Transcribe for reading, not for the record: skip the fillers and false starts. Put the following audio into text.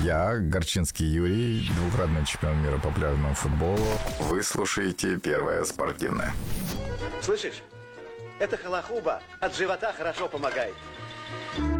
Я, Горчинский Юрий, двукратный чемпион мира по пляжному футболу. Вы слушаете Первое спортивное. Слышишь? Это халахуба от живота хорошо помогает.